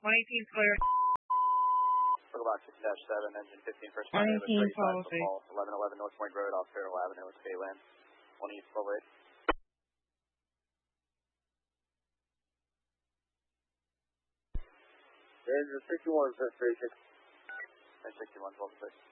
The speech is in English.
118 clear. Circle box 6-7, engine 15 first 118 policy. 1111 North Point Road off Federal Avenue with Bayland. 1 East Silver 8. Engine 61 station. Engine 61 12 6.